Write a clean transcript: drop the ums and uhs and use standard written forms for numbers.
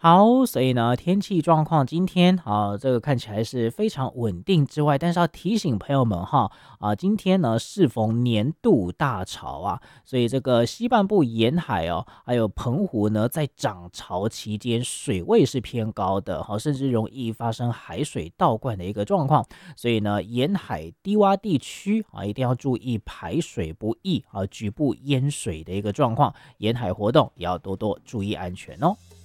好，所以呢，天气状况今天这个看起来是非常稳定之外，但是要提醒朋友们哈，今天呢适逢年度大潮啊，所以这个西半部沿海哦，还有澎湖呢，在涨潮期间水位是偏高的，好，甚至容易发生海水倒灌的一个状况，所以呢，沿海低洼地区一定要注意排水不易局部淹水的一个状况，沿海活动也要多多注意安全哦。